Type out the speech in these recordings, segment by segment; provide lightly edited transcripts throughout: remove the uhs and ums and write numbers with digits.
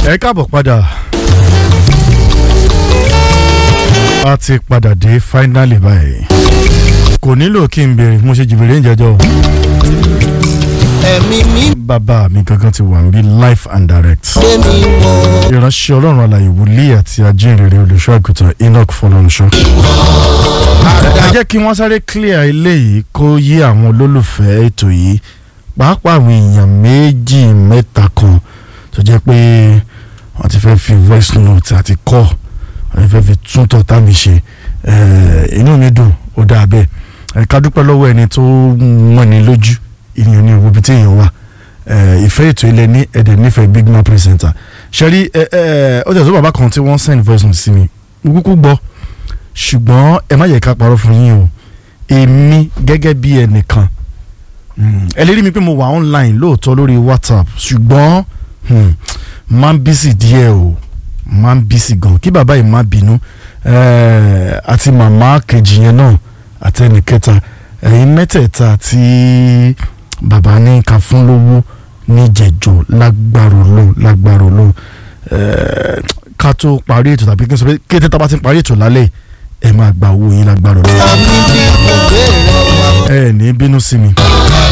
ẹ káàbọ̀ padà a ti padà dé finally báyìí kò nílò kí n béèrè mo ṣe jìbìrì ń jẹjọ́ ẹ̀mí mi bàbá mi gangan ti wà níbí live and direct gbé mi wọ̀. ìránṣẹ́ ọlọ́run alààyè wòlíì àti ajínrere olùṣọ́ àgùntàn Enoch Fọlọ́runṣọ́ ẹ jẹ́ kí wọ́n sáré clear eléyìí kó yé àwọn olólùfẹ́ ètò yìí pàápàá àwọn èèyàn méjì mẹ́ta kan tó jẹ́ pé wọ́n ti fẹ́ fi voice note àti call wọ́n ti fẹ́ fi tún tọ̀tà mi ṣe inú mi dùn ó dáa bẹ́ẹ̀ ká dúpẹ́ lọ́wọ́ ẹni tó mọ́ni lójú ìyẹn ní owó bí tí èèyàn wà ìfẹ́ ètò ilẹ̀ ní ẹ̀dẹ̀ nífẹ̀ẹ́ big man presenter ṣẹ́rí ó jẹ́ tó bàbá kan tí wọ́n send voice note sí mi mo kúkú gbọ́ ṣùgbọ́n ẹ má yẹ ká parọ́ fún yín o èmi gẹ́gẹ́ bí ẹnìkan ẹ lè rí mi pé mo wà online lóòótọ́ lórí WhatsApp ṣùgbọ́n máa ń bísí díẹ̀ o máa ń bísí gan kí bàbá yìí má bínú àti màmá kejì yẹn náà àti ẹnì kẹta ẹ̀yin mẹ́tẹ̀ẹ̀ta tí bàbá ní ká fún lówó níjẹ̀jọ́ lágbára Ọlọ́run ká tó parí ètò tàbí kí n sọ pé kété tá a bá ti parí ètò lálẹ́ ẹ máa gba owó yín lágbára Ọlọ́run ẹ ní bínú sí mi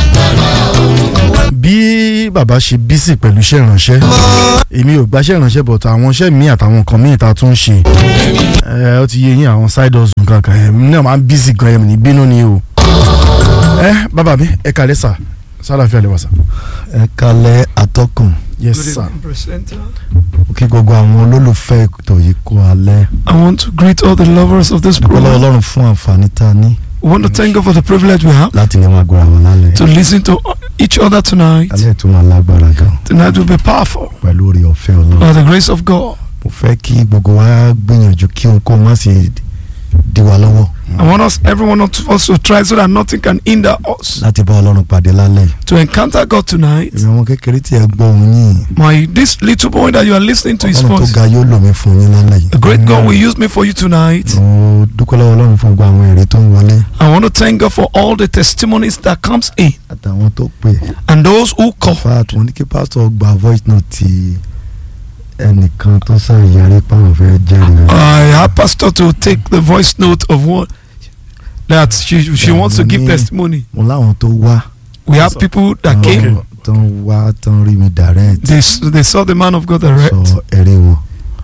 bí bàbá ṣe bísí pẹ̀lú iṣẹ́ ìránṣẹ́ èmi ò gbaṣẹ́ ìránṣẹ́ bọ̀ àwọn iṣẹ́ mi àtàwọn nǹkan mi ta tún ṣe ó ti yé yín àwọn side hustle kankan ẹ̀ náà máa ń bísí gan ẹ̀ ní bínú ni o bàbá mi ẹ kàlẹ́ sà sálàfíà lè wà sà. ẹ kálẹ́ atọ́kùn. yes sir. kí gbogbo àwọn olólùfẹ́ ètò yìí kú alẹ́. I want to greet all the lovers of this program. ọpọlọ Ọlọ́run fún àǹfààní tá a ní. We want to thank God for the privilege we have láti lè máa gbọ́ àwọn lálẹ́. to listen to each other tonight. alẹ́ tó máa lágbára gan. Tonight will be powerful pẹ̀lú oore ọ̀fẹ́ Ọlọ́run. by the grace of God. mo fẹ́ kí gbogbo wa gbìyànjú kí ohunkóhun má sì dí wa lọ́wọ́. I want everyone of us to try so that nothing can hinder us láti bá Ọlọ́run pàdé lálẹ́. to encounter God tonight. èmi ọmọ kékeré tí ẹ gbọ́ ohùn yín. This little boy that you are listening to his Ọlọ́run tó voice, ga yóò lò mí fún yín lálẹ́ yìí. the great God will use me for you tonight. mo dúpẹ́ lọ́wọ́ Ọlọ́run fún gbogbo àwọn èrè tó ń wọlé. I want to thank God for all the testimonies that comes in àtàwọn tó pè. and those who call. fat mo ní kí pásítọ̀ gba voice note ti ẹnìkan tó ṣàyẹ̀rí pàwọn fẹ́ jẹ́rìí. I have pastor to take the voice note of one that she wants to give testimony. mo láwọn tó wá. We have people that came. tó ń wá tó ń rí mi direct. They saw the man of God direct. sọ èrè wọn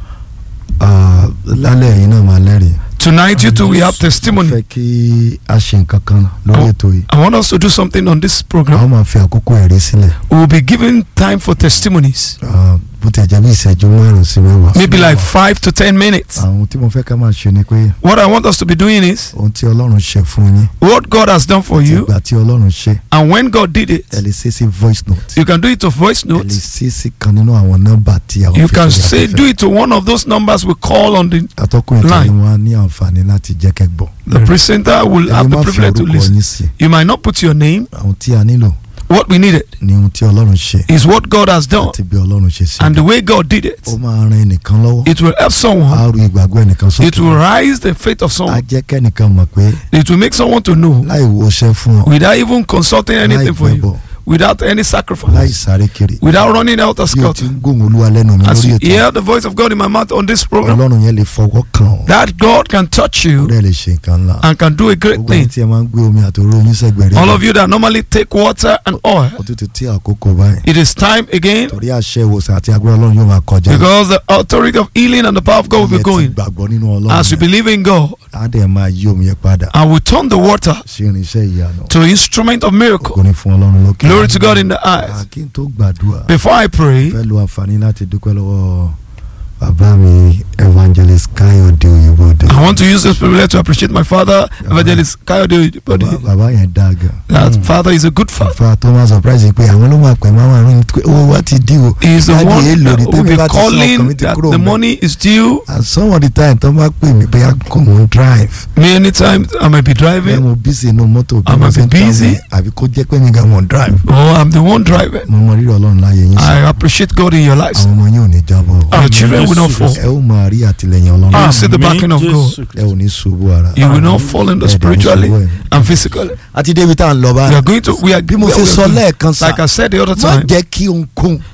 lálẹ́ yìí náà máa lẹ́rìí. Tonight you too we have mo testimony. fẹ́ kí a ṣe nǹkan kan lórí ètò yìí. I want us to do something on this àwọn program. máa fi àkókò èrè sílẹ̀. We will be giving time for testimonies. bó ti jẹ́ bí ìṣẹ́jú 5 sí 10. Maybe like 5 to 10 minutes. àwọn tí mo fẹ́ ká máa ṣe ni pé What I want us to be doing is ohun tí Ọlọ́run ṣe fún yín. what God has done for you, ìgbà tí Ọlọ́run ṣe. and when God did it, ẹ lè ṣe sí voice note. you can do it to voice ẹ lè notes. ṣe sí kan nínú àwọn nọ́mbà tí àwọn You fi can sórí say afẹ́fẹ́. do it to one of those numbers we call on the atọ́kùn ètò line. yìí wọn á ní àǹfààní láti jẹ́ kẹ́gbọ́. presenter will ẹ have lè the má fi privilege to orúkọ listen. yín sí. You might not put your name. àwọn tí a nílò What we needed ni ohun tí Ọlọ́run ṣe is what God has done àti bí Ọlọ́run ṣe sí. and the way God did it. ó máa ran ẹnìkan lọ́wọ́. It will help someone. á ru ìgbàgbọ́ ẹnìkan It will sókè. rise the faith of á someone. jẹ́ kẹ́nìkan mọ̀ pé It will make someone to know láì wọṣẹ́ fún ọ. without even consulting anything láì for pẹ́ you, bọ̀. without any láì sacrifice, sáré kiri. without running out of bí o skirt. ti ń gbóhùn Olúwa lẹ́nu mi As lórí you ètò. hear the voice of God in my mouth on this program, Ọlọ́run yẹn lè fọwọ́ kàn ọ́. that God can touch ó you dẹ̀ lè ṣe nǹkan ńlá. and can do a great gbogbo ẹni thing. tí ẹ máa ń gbé omi àtòrò oyún sẹ́gbẹ̀rẹ́. All of you that normally take water and oil, ó tún ti tí àkókò báyìí. it is time again torí àṣẹ ìwòsàn àti agbára Ọlọ́run yóò máa kọjá. because the authority of healing and the power of God will be Ilẹ̀ ti going. gbàgbọ́ nínú Ọlọ́run. As we believe in God, á dẹ̀ máa yí omi yẹn padà. and we turn the water ṣe irinṣẹ́ ìyanu. to instrument of miracle. kò ní fún Ọlọ́run lókè. Glory to God in the eyes. kí n tó gbàdúrà. Before I pray, fẹ́ lo àǹfààní láti dúpẹ́ lọ́wọ́ bàbá mi evangelist Káyọ̀dé Oyèbọ̀dé. I want to use this privilege to appreciate my father, Evangelist Kayode Oyèbọ̀dé. bàbá yẹn dáa gan. That father is a good father. fa tó máa surprise pé àwọn ló máa pè máa wà ní owó wa ti dí o. He is the Dáàdi one èèlò ní who will tẹ́mi be bá ti sọ ọkàn mi calling ti that kúrò the mẹ́. money is due. and some of the time tó máa pè mí bóyá kò mò ń drive. Me anytime I might be bẹ́ẹ̀ driving, mo busy inú mọ́tò I might be busy. àbí kó jẹ́ pé mi gan mò ń drive. or I'm the one driving. mo mọ rírì Ọlọ́run láyé yín I sí. appreciate God in your lives. àwọn ọmọ yín ò ní jábọ̀. Your children will not fall. ẹ ó máa rí àtìlẹ́yìn Ọlọ́run. You see the backing of God. ẹ ò ní ṣubú ara. You will not fall in the spiritually and physically. àti débi tá à ń lọ We báyìí. are going to. We are. bí mo we ṣe are sọ going- lẹ́ẹ̀kan sá. Like I said the other má time, jẹ́ kí ohunkóhun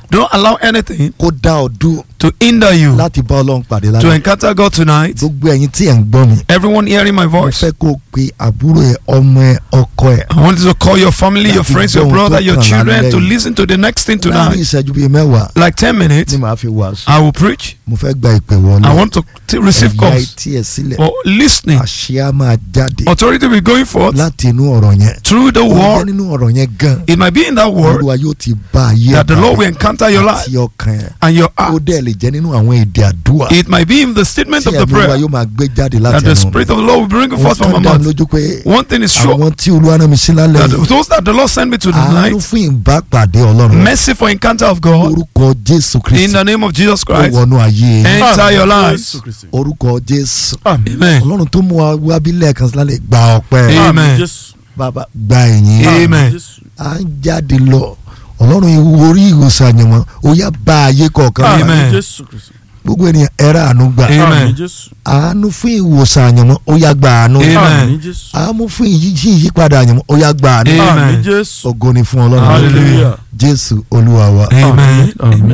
Don't allow anything kó dá ọ dúró to hinder you láti bá Ọlọ́run pàdé to lálẹ́. encounter God tonight. gbogbo ẹ̀yin tí ẹ̀ ń gbọ́ mi. Everyone hearing my mo voice, fẹ́ kó o pe àbúrò ẹ̀, ọmọ ẹ̀, ọkọ ẹ̀. I want you to call your family, your Láti friends, your gbọ́ ohun brother, tó your kàn children lálẹ́ to yìí. listen to the next thing láàrin tonight. ìṣẹ́jú bíi mẹ́wàá Like 10 minutes, ni màá fi wàásù. I will preach. mo fẹ́ gba ìpè wọlé. I want to receive ẹ̀yà calls etí ẹ̀ sílẹ̀. for listening. àṣẹ á máa jáde Authority will be going forth láti inú ọ̀rọ̀ yẹn. through the ó jẹ́ word. nínú ọ̀rọ̀ yẹn gan. It might be in that word Olúwa yóò ti bá ayé that the ẹ̀ Lord will pàdé encounter your life àti ọkàn ẹ̀. and your ó heart. dẹ̀ lè jẹ́ nínú àwọn èdè àdúrà It might be in the statement tí of the ẹ̀mí Olúwa prayer yóò máa gbé jáde that láti the ẹnu Spirit of the Lord will bring forth from my wọ́n kàn dá mi mouth. lójú pé One thing is sure, àwọn tí Olúwa rán mi sí lálẹ́ that yìí those that the Lord sent me to àánú tonight, fún ìbápàdé Ọlọ́run mercy for encounter of God, orúkọ Jésù in Kristi the name of Jesus ó Christ, wọnú ayé yín. enter your lives. orúkọ Jésù Amen. Ọlọ́run tó mú wa wá bí lẹ́ẹ̀kan sí lálẹ́ gba ọpẹ́ Amen. bàbá gba ẹ̀yìn Amen. à ń jáde lọ Ọlọ́run orí ìwòsàn àyànmọ́ ó yá bá ayé kọ̀ọ̀kan Amen. gbogbo ènìyàn ẹ̀rọ àánú gbà Amen. àánú fún ìwòsàn àyànmọ́ ó yá gba àánú Amen. àánú fún ìyípadà àyànmọ́ ó yá gba àánú Amen. ògo ni fún Ọlọ́run Hallelujah. Jésù Olúwa wa Amen.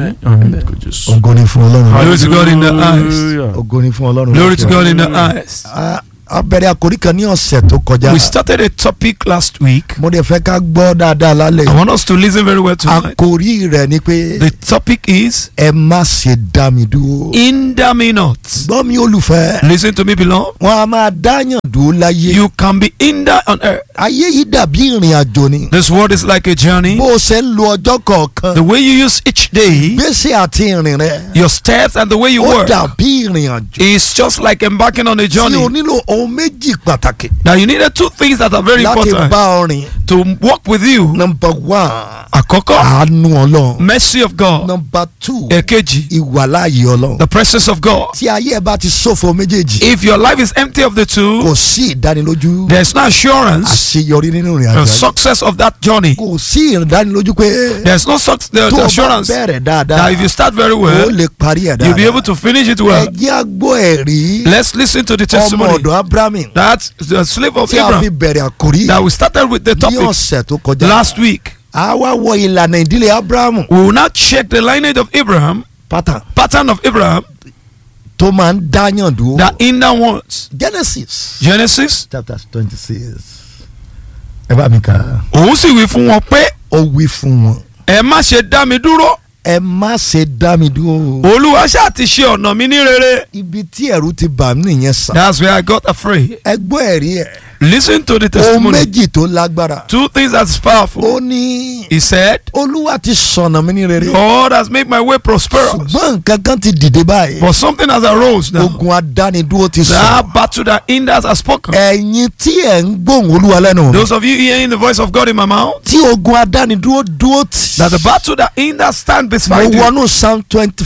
ògo ni fún Ọlọ́run Glory to God in the highest. ògo ni fún Ọlọ́run Glory to God in the highest. a bẹ̀rẹ̀ àkòrí kan ní ọ̀sẹ̀ tó kọjá We started a topic last week. mo dẹ̀ fẹ́ ká gbọ́ dáadáa lálẹ́ I want us to listen very well tonight. àkòrí rẹ̀ ni pé The topic is ẹ má ṣe dá mi dúró hinder me not. gbọ́ mi olùfẹ́ Listen to me, beloved. wọn a máa dáyàn dúró láyé You can be hindered on earth. ayé yìí dàbí ìrìn àjò ni This world is like a journey. bó o ṣe ń lo ọjọ́ kọ̀ọ̀kan The way you use each day, gbèsè àti ìrìn rẹ your steps and the way you ó work dàbí ìrìn àjò is just like embarking on a tí o journey. nílò ohun méjì pàtàkì Now you needed two things that are very láti important bá ọ rìn. to walk with you. number one Àkọ́kọ́, àánú Ọlọ́run mercy of God. number two Èkejì, ìwàláyé Ọlọ́run the presence of God. tí ayé ẹ bá ti ṣòfò méjèèjì If your life is empty of the two, kò sí ìdánilójú there's no assurance àṣeyọrí nínú ìrìn the àjò ayé success of that journey. kò sí ìdánilójú pé There's no tó o bá assurance bẹ̀rẹ̀ that dáadáa if you start very o well, lè parí ẹ̀ you'll be able dáadáa to finish it well. ẹ jẹ́ àgbọ̀ ẹ̀rí Let's listen to the ọmọ testimony ọ̀dọ̀ Abrahamu that the slave of tí a fi Abraham bẹ̀rẹ̀ àkórí that we started with the ní topic ọ̀sẹ̀ tó kọjá last week. a wá wọ ìlànà ìdílé Abrahamu We will now check the lineage of Abraham, pattern of Abraham tó máa ń dáyàn dúró that hinder ones. Genesis Genesis, chapter 26 ẹ bá mi kà á. òun sì wí fún wọn pé ó wí fún wọn ẹ má ṣe dá mi dúró. ẹ má ṣe dá mi dúró. Olúwa ṣáà ti ṣe ọ̀nà mi ní rere. ibi tí ẹ̀rù ti bà mí nìyẹn sà. That's where I got afraid. ẹ gbọ́ ẹ̀rí ẹ̀. Listen to the ohun testimony. méjì tó lágbára. Two things that's ó powerful. ní He said, Olúwa ti sọ̀nà mi ní rere. God has made my way prosperous. ṣùgbọ́n nǹkan kan ti dìde báyìí. But something has arose now. ogun adánidúró ti sọ. That battle that hinders has spoken. ẹ̀yin tí ẹ̀ ń gbóhùn Olúwa lẹ́nu mi. Those of you hearing the voice of God in my mouth, tí ogun adánidúró dúró tì. that the battle that hinders stand mo beside you. wọnú Psalm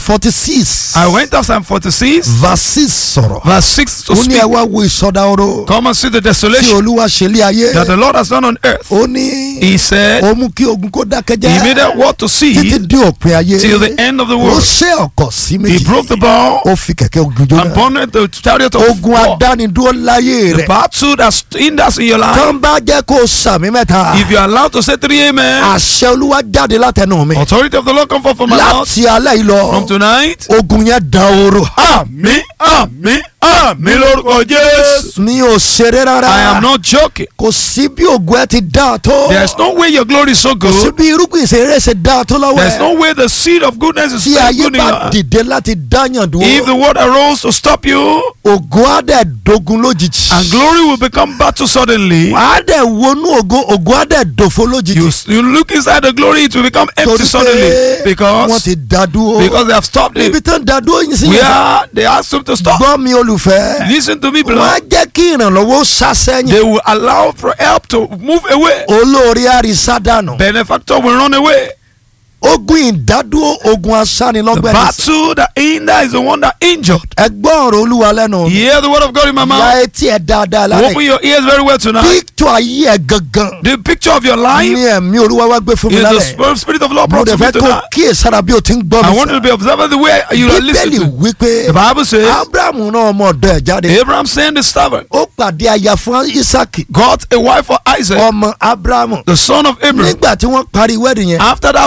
46. I went to Psalm 46, verse 6 sọ̀rọ̀. verse 6 to ó ní ẹ speak. wá wo ìsọdahoro. Come and see the tí desolation Olúwa ṣe lé ayé. that the Lord has done on earth. ó ní He said, ó mú kí ogun kó dákẹ́ He made jẹ́ that war to títí sea dé òpin ayé. till the end of the ó world. ṣe ọ̀kọ̀ sí He méjì. broke the bow ó fi kẹ̀kẹ́ ogun and jóná. bonded the chariot of ogun war. adánidúró láyé The rẹ̀. battle that hinders in your life. tán bá jẹ́ kó o sàmì mẹ́ta. If you are allowed to say 3 amen, àṣẹ Olúwa jáde látẹnu mi. authority of the Lord come forth from my mouth. láti alẹ́ yìí From lọ tonight, ogun yẹn dahoro. àmín, àmín, àmín lórúkọ Jésù. mi ò ṣeré rárá. I am not joking. kò sí bí ogun ẹ ti dáa tó. There is no way your glory is so kò sí good. bí irúgbìn ìṣeré ṣe dáa tó lọ́wọ́ There is ẹ. no way the seed of goodness is tí so ayé good in your bá life. dìde láti dáyàn If the dúró. word arose to stop you, ògo á dẹ̀ dogun lójijì. and glory will become battle suddenly, á dẹ̀ wọnú ògo á dẹ̀ dòfo lójijì. you look inside the glory, it will become empty suddenly wọ́n because ti dá dúró. they have stopped ibi it. tán dá dúró yìí sí yẹn. Where they asked him to stop. gbọ́ mi olùfẹ́. Listen to me, wọ́n á beloved. jẹ́ kí ìrànlọ́wọ́ sá sẹ́yìn. They will allow for help to move away. olórí àrísá dànù. Benefactor will run away. ogun ìdádúró ogun The asánilọ́gbẹ́ni. battle that hinder is the one that injured. ẹ gbọ́ ọ̀rọ̀ Olúwa lẹ́nu. Hear the word of God in my ya mouth. etí ẹ dáadáa Open lálẹ́. your ears very well tonight. píktọ̀ ayé ẹ gangan. The picture of your life ní ẹ̀mí Olúwa wá gbé fún mi is the lálẹ́. spirit of the Lord mo brought dẹ̀ to me fẹ́ kó tonight. kíyèsára bí o ti ń gbọ́ I mi want you to sà. be observing the way you are bíbélì listening to. wípé The Bible says Ábúráhámù náà ọmọ ọ̀dọ̀ ẹ̀ jáde. Abraham sent the servant, ó pàdé aya fún Ísákì. got a wife for Isaac, ọmọ Ábúráhámù. the son of Abraham. nígbà tí wọ́n parí wẹ́ẹ̀dì yẹn. After that wedding,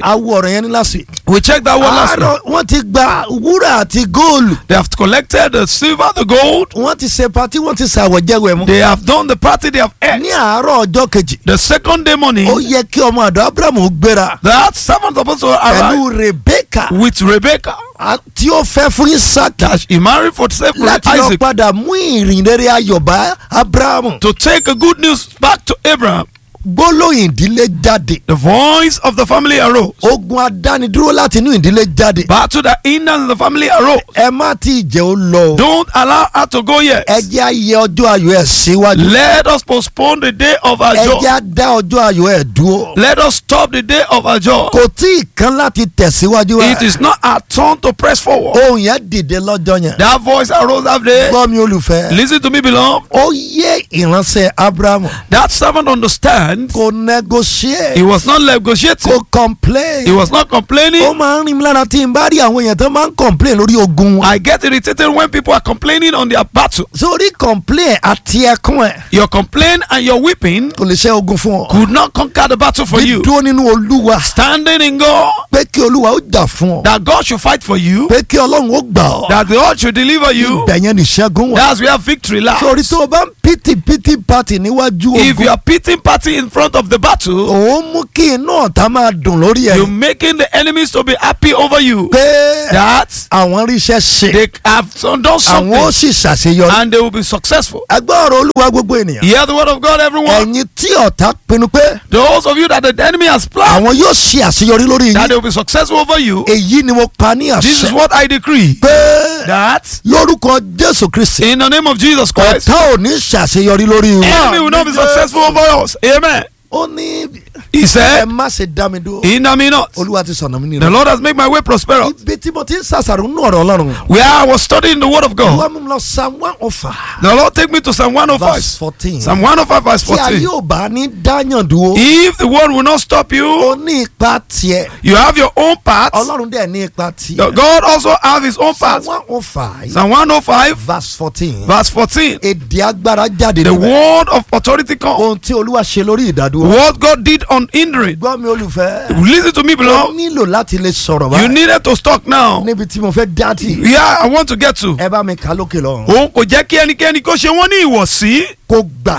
awo ọ̀rọ̀ yẹn ní last week. We checked that one last week. wọ́n ti gba wúrà àti góòlù. They have collected the silver, the gold. wọ́n ti ṣe party wọ́n ti ṣàwọ̀jẹ̀wẹ̀ mú. They have done the party, they have ate. ní àárọ̀ ọjọ́ kejì. The second day morning, ó yẹ kí ọmọ àdó Abrahamu gbéra. that servant supposed to arrive pẹ̀lú Rebecca. with Rebecca. tí ó fẹ́ fún Isaac. That he married for Isaac láti lọ padà mú ìrìnrere ayọ̀ bá Abrahamu. to take a good news back to Abraham. gbólóhùn ìdílé jáde. The voice of the family arose. ogun adánidúró láti inú ìdílé jáde. Battle that hinders the family arose. ẹ má tí ì jẹ́ ó lọ. Don't allow her to go yet. ẹ jẹ́ ayé ọjọ́ ayọ̀ ẹ̀ síwájú. Let us postpone the day of our ẹ joy. jẹ́ dá ọjọ́ ayọ̀ ẹ̀ dúró. Let us stop the day of our joy. kò tí ì kan láti tẹ̀síwájú wa. It is not our turn to press forward. ohùn yẹn dìde lọ́jọ́ yẹn. That voice arose that day. gbọ́ mi olùfẹ́. Listen to me, beloved. ó yé ìránṣẹ́ Abrahamu. That servant understands. kò negotiate. He was not negotiating. kò complain. He was not complaining. ó máa ń rìn mí lára tí n bá rí àwọn èèyàn tó máa ń complain lórí ogun wọn. I get irritated when people are complaining on their battle. sórí complain àti ẹkún ẹ̀. Your complaint and your weeping kò lè ṣe ogun fún ọ. could not conquer the battle for you. dídúró nínú Olúwa. Standing in God, pé kí Olúwa ó jà fún ọ. that God should fight for you, pé kí Ọlọ́run ó gbà ọ́. that the Lord should deliver you. ibẹ̀ yẹn nìṣẹ́gun wà. That's where victory lies. sórí tó o bá ń pity party níwájú If you ogun. are pitting party in front of the battle, òun mú kí inú ọ̀tá máa dùn lórí you're ẹ̀. making the enemies to be happy over you. pé That àwọn ríṣẹ́ ṣe. they have done àwọn ó something sì ṣàṣeyọrí. and they will be successful. ẹgbẹ́ ọ̀rọ̀ Olúwa gbogbo ènìyàn. Hear the word of God, everyone. ẹ̀yin tí ọ̀tá pinnu pé Those of you that the enemy has planned, àwọn yóò ṣe àṣeyọrí lórí that yín. they will be successful over you. èyí ni mo pa ní This is àṣẹ. what I decree. pé That lórúkọ Jésù Kristi. in the name of Jesus Christ, ọ̀tá ò ní ṣàṣeyọrí lórí enemy will not be successful over us. Amen. ó ní He ẹ said, má ṣe dá mi dúró. hinder me not. Olúwa ti sọ̀nà mí The nìyẹn. Lord has made my way prosperous. ibi tí mo ti ń ṣàṣàrò nínú ọ̀rọ̀ Ọlọ́run. Where I was studying the word of Olúwa God, mú mi lọ Psalm 105 the Lord take me to Psalm verse 105. 14. Psalm 105 verse tí ayé 14. ò bá ní dáyàn dúró. If the word will not stop ó you, ní ipa tiẹ̀. you have your own part. Ọlọ́run dẹ̀ ní ipa tiẹ̀. God also have his own Psalm part. 105 Psalm 105 verse 14. verse 14. èdè agbára jáde The níbẹ̀. word of authority comes. ohun tí Olúwa ṣe lórí ìdádúró. What God did on hindering. gbọ́ mi olùfẹ́. Listen to me, ó beloved. nílò láti lè sọ̀rọ̀ You báyìí. needed to stop now. níbi tí mo fẹ́ dá tì. Yeah, I want to get to. ẹ bá mi kà lókè lọ́run. Òun kò jẹ́ kí ẹnikẹ́ni kó ṣe wọ́n ní ìwọ̀sí. kò gbà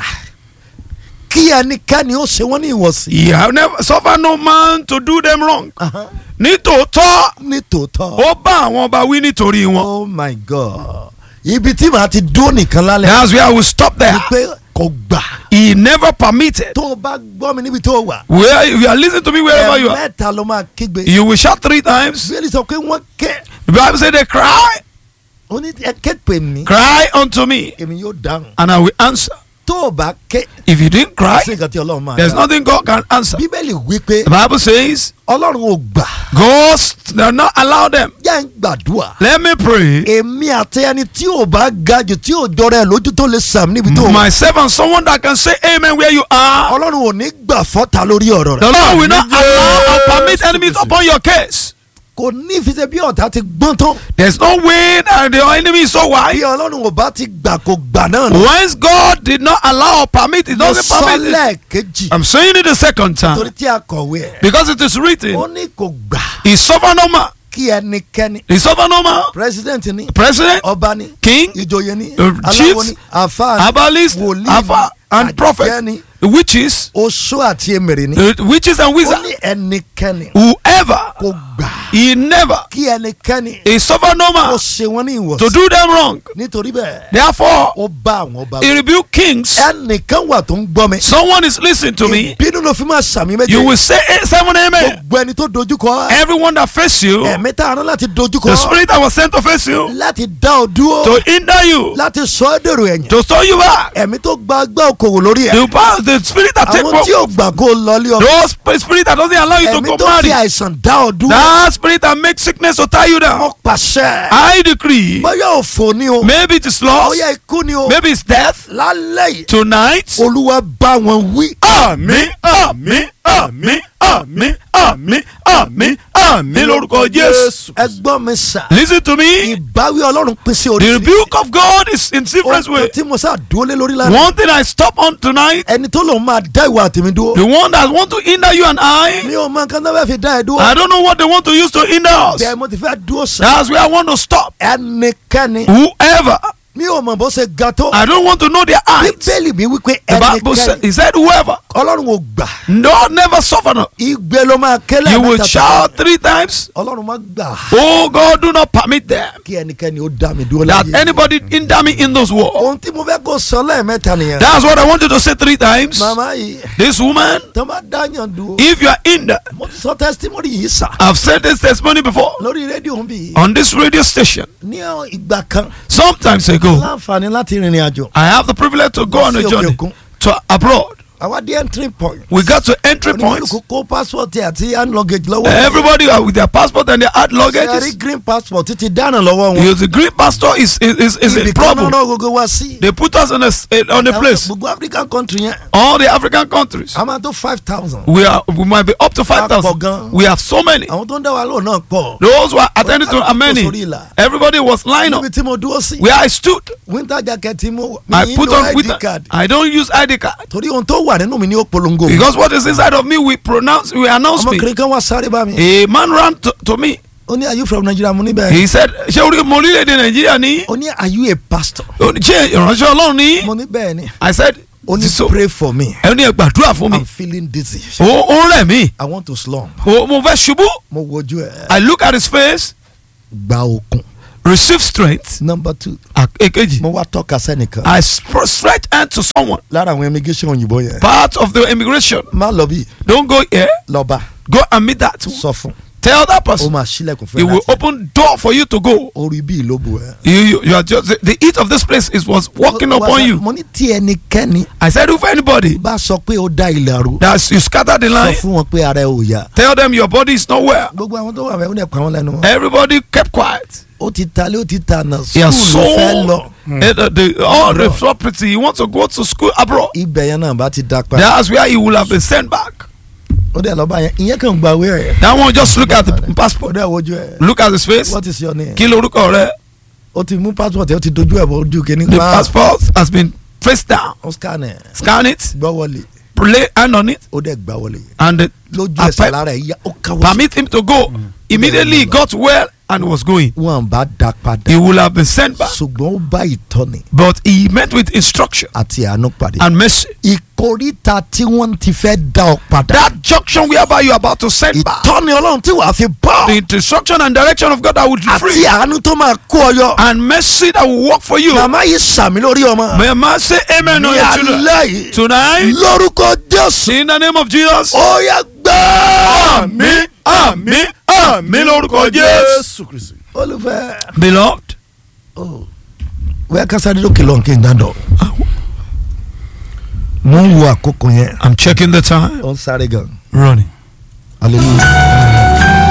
kí ẹnikẹ́ni ó ṣe wọ́n ní ìwọ̀sí. He have never suffered no man to do them wrong. Nítòótọ́, ní tòótọ́. ó bá àwọn ọba wí nítorí wọn. oh my God. ibi tí màá ti dúró nìkan lálẹ́. That's where I will stop there. ni pé kò gbà. He never permitted. tó o bá gbọ́ mi níbi tó o wà. Where if you are listening to me wherever you are, mẹ́ta ló máa kígbe. you will shout 3 times. Bíbélì sọ pé wọ́n ké. The Bible said they cry, ó ní ẹ ké pè mí. cry unto me, èmi yóò dáhùn. and I will answer. tó o bá ké. If you didn't cry, sí nǹkan tí Ọlọ́run máa there's dá. nothing God can answer. Bíbélì wí pé The Bible says, Ọlọ́run ò gbà. God does not allow them. jẹ́ ń gbàdúrà. Let me pray. èmi àti ẹni tí ò bá ga jù tí ò jọra ẹ lójú tó lè sàm níbi tó wà. Myself and someone that can say amen where you are. Ọlọ́run ò ní gbà fọ́ta lórí ọ̀rọ̀ The rẹ̀. Lord will not allow or permit enemies upon your case. kò ní ìfisẹ́ bí ọ̀tá ti gbọ́n tán. There's no way that the enemy is so bí wise. Ọlọ́run ò bá ti gbà kó gbà náà nù. Once God did not allow or permit, it mo doesn't sọ permit it. lẹ́ẹ̀kejì. I'm saying it the second torí time tí a kọ̀wé ẹ̀. because it is ó written. ní kò gbà He suffered no man. kí ẹnikẹ́ni. He suffered no man. president ni. President, ọba ni. king, ìjòyè ni. chiefs, aláwo ni. àfáà ni. herbalist, wòlíì alpha, and àjẹ́ prophet, ni. witches, oṣó àti èmèrè ni. witches and ó wizards. ní ẹnikẹ́ni. Whoever, kò gbà he never, kí ẹnikẹ́ni. he suffered no ó man ṣe wọ́n ní to ìwọ̀sí. do them wrong. nítorí bẹ́ẹ̀. Therefore, ó bá àwọn ọba. he rebuked kings. ẹnìkan wà tó ń gbọ́ mi. Someone is listening to me. ìbínú ló fi máa sàmì méje. You will say 7 amen. gbogbo ẹni tó dojúkọ. Everyone that face you, ẹ̀mí tá a rán láti dojúkọ. the spirit that was sent to face you, láti dá ọ dúró. to hinder you, láti sọ ẹ́ dèrò ẹ̀yìn. to throw you back. ẹ̀mí tó gba agbá okòwò lórí ẹ̀. The spirit that take àwọn tí ò gbà kó lọlé ọ. those spirit that doesn't allow you to ẹ̀mí go tó fi marry. àìsàn dá ọ dúró. That spirit that makes sickness to tie you down. mo pàṣẹ. I decree. bóyá òfò ni o. Maybe it is loss. bóyá ikú ni o. Maybe it's death. lálẹ́ yìí. Tonight. olúwa bá wọn wí. Àmín, àmín, àmín, àmín, àmín, àmín, àmín lórúkọ Jésù. ẹ gbọ́ mi sà. Listen to me. ìbáwí ọlọ́run pín sí orí. The rebuke of God is in different ohun ways. tí mo sá dúró lé lórí lára. One thing I stop on tonight, ẹni tó lòun máa dá ìwà àtẹ̀mí dúró. the one that want to hinder you and I mi ò mọ nǹkan tó fẹ́ fi dá ẹ dúró. don't know what they want to use to hinder us. bẹ́ẹ̀ mo ti fẹ́ dúró sà. That's where I want to stop. ẹnikẹ́ni. Whoever, mi ò mọ̀ bó ṣe ga tó. I don't want to know their heights. bíbélì mi wípé The Bible said, ẹnikẹ́ni. he said, whoever, ọlọ́run ò gbà. no, never suffer. No. igbe ló máa kélé You will mẹ́ta shout 3 times. ọlọ́run má gbà. Oh God, do not permit them kí ẹnikẹ́ni ó dá mi dúró that láyé. anybody hinder me in those walls. ohun tí mo fẹ́ kó sọ lẹ́ẹ̀mẹ́ta nìyẹn. That's what I want you to say 3 times. màmá yìí This woman, tó bá dáyàn dúró. if you are hindered, mo ti sọ testimony yìí sà. I've said this testimony before lórí rédíò ń bì. on this radio station. ní ìgbà kan Sometimes ago, láǹfààní láti rìnrìn àjò. I have the privilege to go on a Sí, journey òkè òkun. to abroad. àwa dé entry point. We got to entry points. onímọ̀lùkù kó passport ẹ̀ àti hand luggage lọ́wọ́. Everybody are with their passport and their hard ṣe luggages. green passport títí dáná lọ́wọ́ wọn. Because the green pastor is a ibì kan problem. náà gbogbo wa sí. They put us on a place. gbogbo African country yẹn. All the African countries. a máa tó 5,000. We might be up to Pọ̀ 5,000. gan. We have so many. àwọn tó ń dá wa lóò náà pọ̀. Those who are attending to Wọ́n are many. sórí ìlà. Everybody was lined up. níbi tí mo dúró sí. Where I stood, winter jacket tí mo. I mi put lo on with. ID card. I don't use ID card torí ohun tó wà nínú mi ni ó polongo. because what is inside of me we announce ọmọ me. kiri kan wá sáré bá mi. A man ran to me. ó ní are you from Nigeria mo ní bẹ́ẹ̀. He said, "Ṣé orí mo orílẹ̀-èdè Nàìjíríà ni? ó ní are you a pastor. Ṣé ìránṣẹ́ Ọlọ́run ni?" mo ní bẹ́ẹ̀ ni. I said, ó ní "So pray for me. ẹ ní ẹ gbàdúrà fún mi." I'm feeling dizzy. Ó rẹ̀ mí. I want to slump. Mo fẹ́ ṣubú. mo wojú ẹ. I look at his face, gba okun. receive strength. number 2. Èkejì, mo wá tọ́ka sẹ́nìkan. I stretch hand to someone, lára àwọn immigration òyìnbó yẹn. part of the immigration. má lọ bí. Don't go here. lọ́ba. Go and meet that. sọ fún. Tell that ó person. máa ṣílẹ̀kùn fún He ẹ will láti. open door for you to go. orí bíi ló bu ẹ. You are just the heat of this place was walking upon you. mo ní tí ẹnikẹ́ni I said, if anybody bá sọ pé ó dá ilẹ̀ àrò. that you scatter the sọ line, fún wọn pé ara ẹ ò yá. tell them your body is not well. gbogbo àwọn tó wà bẹ́ẹ̀ ó dẹ̀ pa wọ́n lẹ́nu. Everybody kept quiet. ó ti talé ó ti tànà. He has skul ló fẹ́ sold lọ. all the property. He wants to go to school abroad. ibẹ̀ yẹn náà bá ti dá pa. That's where he will have been sent back. ó dẹ̀ lọ́ba yẹn ìyẹn kàn gba awé ẹ̀. That one, just look at the ó passport. dẹ̀ wojú ẹ̀. Look at his face. what is your name. Kí lorúkọ rẹ̀? ó ti mú passport ẹ̀ ó ti dojú ẹ̀ bọ̀ ojú kìíní. The passport has been faced down. ó scan ẹ̀. Scan it, gbọ́ wọlé. lay hand on it, ó dẹ̀ gbà wọlé. and lójú ẹsẹ̀ lára ẹ̀ yá ó káwọ́. permit him to go. Immediately he got well and was going. wọn bá dá padà. He will have been sent back. ṣùgbọ́n ó bá ìtọ́ni But he met with instruction àti àánú pàdé. and mercy. ìkóríta tí wọ́n ti fẹ́ dá ọ padà. That junction whereby you are about to send back. ìtọ́ni ọlọ́run tí wàá fi bọ́. The instruction and direction of God that will àti free. àánú tó máa kó ọ yọ. And mercy that will work for you. màmá yìí sàmì lórí ọmọ. May man say amen on ní your children. alẹ́ yìí. Tonight, lórúkọ Jésù. in the name of Jesus. ó yá gbà. Àmín, àmín, àmín lórúkọ Jésù. Kristi. olùfẹ́. Beloved, wẹ́ẹ́ kásáré lókè lọ́n kí n dáńdọ̀. mo ń wo àkókò yẹn. I'm checking the time. ó ń sáré gan. Running. hallelujah.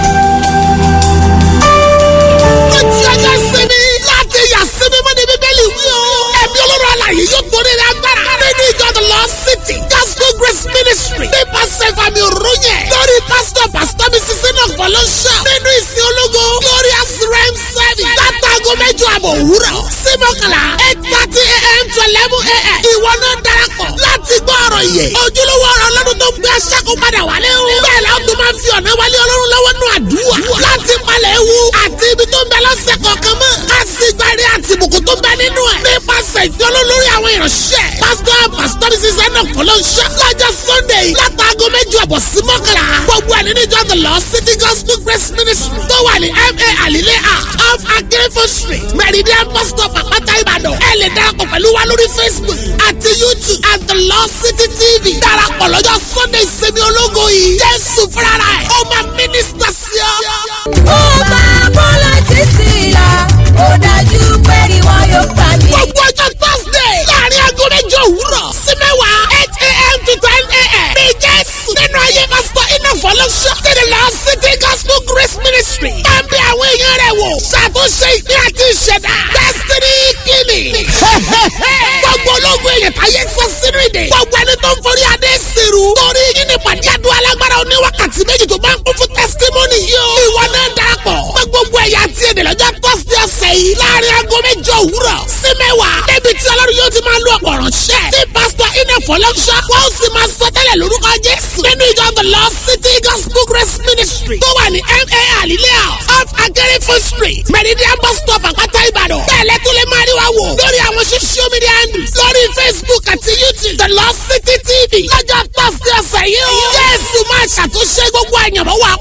ó ti ọjọ́ sinmi láti yà sinmi mọ́ ní bíbélì wí o. ẹ̀mí olóró àlàyé yóò torí rẹ̀ agbára. nínú ìjọ the Lost City Gospel Grace Ministry nípasẹ̀ ìfàmì òróró yẹn lórí pásítọ̀ mi sísè náà fọlọ́ṣà nínú ìsìn ológo Glorious Rem Service látago 8:30 òwúrọ̀ sí 8:30 a.m. to 11 a.m. ìwọ náà darapọ̀ láti gbọ́ ọ̀rọ̀ yẹ ojúlówó ọ̀rọ̀ ọlọ́run tó ń gbé aṣáko padà wálé o. bẹ́ẹ̀ la ó tún máa ń fi ọ̀nà wálé ọlọ́run lọ́wọ́ nù àdúrà láti palẹ̀ ewu àti ibi tó ń bẹ lọ́sẹ̀ kọ̀ọ̀kan mọ́. ká sì gbárí àti ìbùkún tó ń bẹ nínú ẹ̀. nípasẹ̀ ìfẹ́ olólórí àwọn ìránṣẹ́. pásítọ̀ mi sísẹ́ náà kọ́ ló ń ṣe. lọ́jọ́ Sunday látàgọ́ 8:30 sí 11:00. gbogbo ẹ̀ nínú ìjọ the Lost City Gospel Grace Ministry tó wà ní MA Alile off Akérèfọ́ Street Meridian bus stop Àpáta Ìbàdàn. ẹ lè darapọ̀ pẹ̀lú wa lórí Facebook àti YouTube at the Lost City TV. darapọ̀ lọ́jọ́ Sunday ìsinmi ológo yìí. Jésù fúnra rẹ̀ ó máa mínísítà sí ọ. ó máa bọ́ láti sílá ó dájú pé ni wọn yóò gbà mí. gbogbo ọjọ́ Thursday láàrin aago 8 òwúrọ̀ sí 8 a.m. to 10 a.m. ní Jésù nínú ayé pásítọ̀ iná fọlọ́ṣọ́ tẹ̀lé lọ City Gospel Grace Ministry. máa ń bẹ àwọn èèyàn rẹ̀ wò ṣàtúnṣe ìpín àti ìṣẹ̀dá Destiny Clinic. gbogbo ológun èèyàn táyé sọ sínú ìdè. gbogbo ẹni tó ń forí adé sírù. torí yín ní pàdé àdúrà alágbára oníwákàtí méjì tó máa ń kún fún testimony. yìí láàrin aago 8 òwúrọ̀ sí 10 débi tí ọlọ́run yóò ti máa lo ọ̀pọ̀ ránṣẹ́ tí pásítọ̀ iná fọlọ́ṣọ́ wọ́n sì máa sọ tẹ́lẹ̀ lórúkọ Jésù nínú ìjọ the Lord City Gospel Grace Ministry tó wà ní MA Alilea off Agerifo Street Meridian bus stop Àpáta Ìbàdàn tẹ́lẹ̀ tó lè máa rí wa wò lórí àwọn social media handles lórí Facebook àti YouTube the Lord City TV lọ́jọ́ Thursday ọ̀sẹ̀ yìí Jésù máa ṣàtúnṣe gbogbo àyànmọ́ wa